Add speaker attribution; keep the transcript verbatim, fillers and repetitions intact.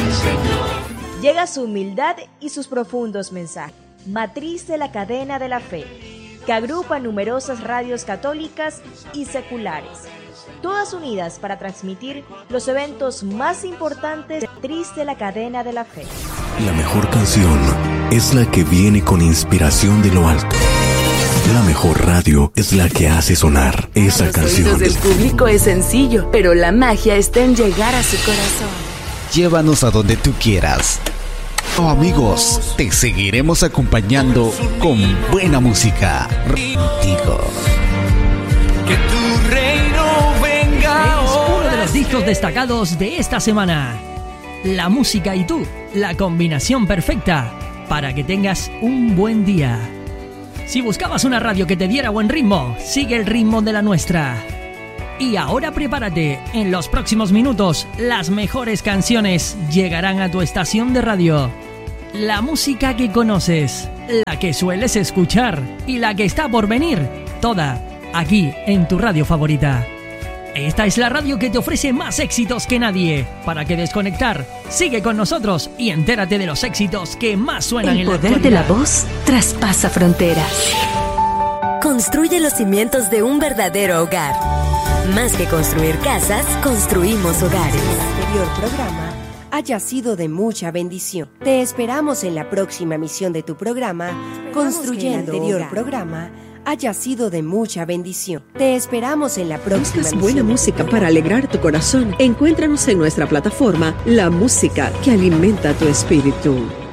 Speaker 1: Llega su humildad y sus profundos mensajes. Matriz de la cadena de la fe, que agrupa numerosas radios católicas y seculares, todas unidas para transmitir los eventos más importantes de Matriz de la cadena de la fe.
Speaker 2: La mejor canción es la que viene con inspiración de lo alto. La mejor radio es la que hace sonar esa canción.
Speaker 3: Los oídos del público es sencillo, pero la magia está en llegar a su corazón.
Speaker 4: Llévanos a donde tú quieras. Oh, amigos, te seguiremos acompañando con buena música. Contigo.
Speaker 5: Que tu reino venga.
Speaker 6: Es uno de los discos destacados de esta semana. La música y tú, la combinación perfecta para que tengas un buen día. Si buscabas una radio que te diera buen ritmo, sigue el ritmo de la nuestra. Y ahora prepárate, en los próximos minutos, las mejores canciones llegarán a tu estación de radio. La música que conoces, la que sueles escuchar y la que está por venir, toda aquí en tu radio favorita. Esta es la radio que te ofrece más éxitos que nadie. ¿Para qué desconectar? Sigue con nosotros y entérate de los éxitos que más suenan en la actualidad.
Speaker 3: El poder de la voz traspasa fronteras. Construye los cimientos de un verdadero hogar. Más que construir casas, construimos hogares.
Speaker 7: El anterior programa haya sido de mucha bendición. Te esperamos en la próxima emisión de tu programa, Construyendo el anterior hogar. programa haya sido de mucha bendición. Te esperamos en la próxima
Speaker 8: ¿Buscas buena música para alegrar tu corazón? Encuéntranos en nuestra plataforma La Música que Alimenta tu Espíritu.